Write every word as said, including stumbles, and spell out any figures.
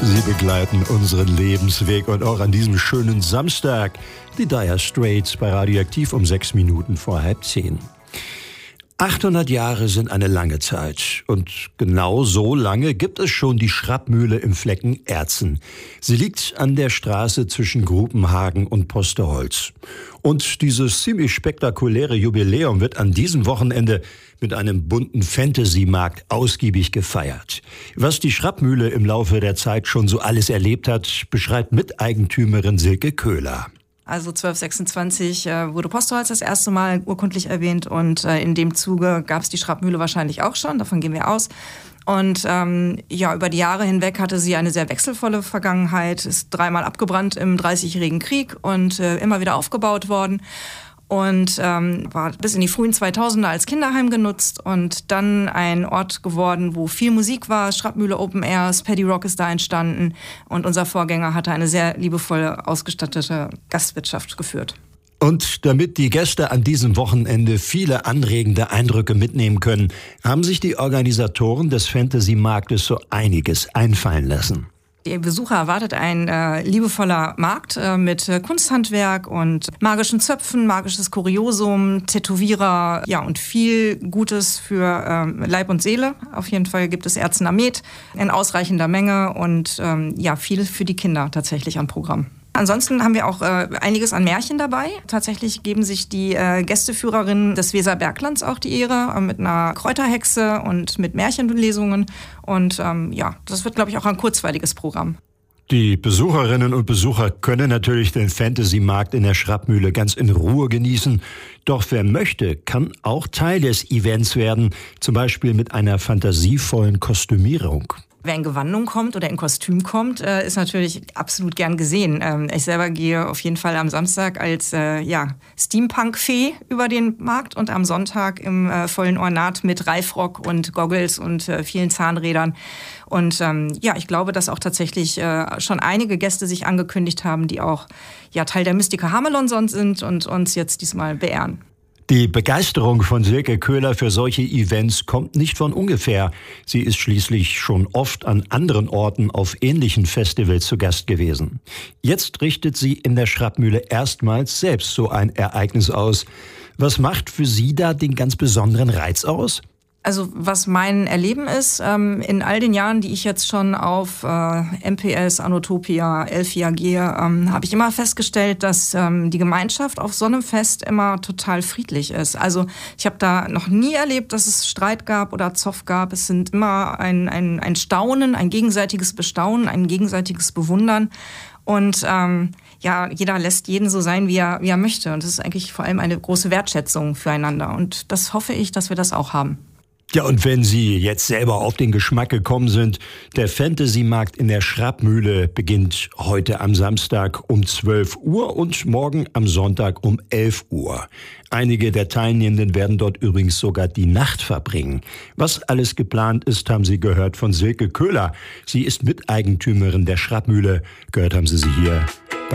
Sie begleiten unseren Lebensweg und auch an diesem schönen Samstag die Dire Straits bei Radioaktiv um sechs Minuten vor halb zehn. achthundert Jahre sind eine lange Zeit und genau so lange gibt es schon die Schrappmühle im Flecken Erzen. Sie liegt an der Straße zwischen Grubenhagen und Posterholz. Und dieses ziemlich spektakuläre Jubiläum wird an diesem Wochenende mit einem bunten Fantasy-Markt ausgiebig gefeiert. Was die Schrappmühle im Laufe der Zeit schon so alles erlebt hat, beschreibt Miteigentümerin Silke Köhler. Also zwölf sechsundzwanzig äh, wurde Posterholz das erste Mal urkundlich erwähnt und äh, in dem Zuge gab es die Schrappmühle wahrscheinlich auch schon, davon gehen wir aus. Und ähm, ja, über die Jahre hinweg hatte sie eine sehr wechselvolle Vergangenheit, ist dreimal abgebrannt im Dreißigjährigen Krieg und äh, immer wieder aufgebaut worden. Und ähm, war bis in die frühen zweitausender als Kinderheim genutzt und dann ein Ort geworden, wo viel Musik war. Schrappmühle Open Airs, Paddy Rock ist da entstanden und unser Vorgänger hatte eine sehr liebevoll ausgestattete Gastwirtschaft geführt. Und damit die Gäste an diesem Wochenende viele anregende Eindrücke mitnehmen können, haben sich die Organisatoren des Fantasy-Marktes so einiges einfallen lassen. Die Besucher erwartet ein äh, liebevoller Markt äh, mit äh, Kunsthandwerk und magischen Zöpfen, magisches Kuriosum, Tätowierer, ja und viel Gutes für ähm, Leib und Seele. Auf jeden Fall gibt es Erzen am Met in ausreichender Menge und ähm, ja viel für die Kinder tatsächlich am Programm. Ansonsten haben wir auch äh, einiges an Märchen dabei. Tatsächlich geben sich die äh, Gästeführerinnen des Weserberglands auch die Ehre äh, mit einer Kräuterhexe und mit Märchenlesungen. Und ähm, ja, das wird, glaube ich, auch ein kurzweiliges Programm. Die Besucherinnen und Besucher können natürlich den Fantasy-Markt in der Schrappmühle ganz in Ruhe genießen. Doch wer möchte, kann auch Teil des Events werden, zum Beispiel mit einer fantasievollen Kostümierung. Wer in Gewandung kommt oder in Kostüm kommt, äh, ist natürlich absolut gern gesehen. Ähm, ich selber gehe auf jeden Fall am Samstag als äh, ja, Steampunk-Fee über den Markt und am Sonntag im äh, vollen Ornat mit Reifrock und Goggles und äh, vielen Zahnrädern. Und ähm, ja, ich glaube, dass auch tatsächlich äh, schon einige Gäste sich angekündigt haben, die auch ja, Teil der Mystica Hamelon sind und uns jetzt diesmal beehren. Die Begeisterung von Silke Köhler für solche Events kommt nicht von ungefähr. Sie ist schließlich schon oft an anderen Orten auf ähnlichen Festivals zu Gast gewesen. Jetzt richtet sie in der Schrappmühle erstmals selbst so ein Ereignis aus. Was macht für Sie da den ganz besonderen Reiz aus? Also was mein Erleben ist, ähm, in all den Jahren, die ich jetzt schon auf äh, M P S, Anotopia, Elfia gehe, ähm, habe ich immer festgestellt, dass ähm, die Gemeinschaft auf so einem Fest immer total friedlich ist. Also ich habe da noch nie erlebt, dass es Streit gab oder Zoff gab. Es sind immer ein, ein, ein Staunen, ein gegenseitiges Bestaunen, ein gegenseitiges Bewundern. Und ähm, ja, jeder lässt jeden so sein, wie er, wie er möchte. Und das ist eigentlich vor allem eine große Wertschätzung füreinander. Und das hoffe ich, dass wir das auch haben. Ja, und wenn Sie jetzt selber auf den Geschmack gekommen sind, der Fantasy-Markt in der Schrappmühle beginnt heute am Samstag um zwölf Uhr und morgen am Sonntag um elf Uhr. Einige der Teilnehmenden werden dort übrigens sogar die Nacht verbringen. Was alles geplant ist, haben Sie gehört von Silke Köhler. Sie ist Miteigentümerin der Schrappmühle. Gehört haben Sie sie hier